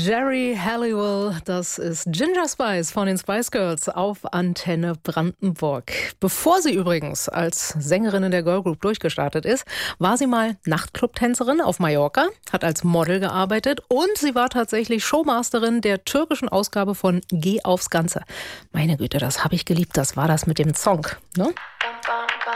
Geri Halliwell, das ist Ginger Spice von den Spice Girls auf Antenne Brandenburg. Bevor sie übrigens als Sängerin in der Girl Group durchgestartet ist, war sie mal Nachtclub-Tänzerin auf Mallorca, hat als Model gearbeitet und sie war tatsächlich Showmasterin der türkischen Ausgabe von Geh aufs Ganze. Meine Güte, das habe ich geliebt, das war das mit dem Song, ne?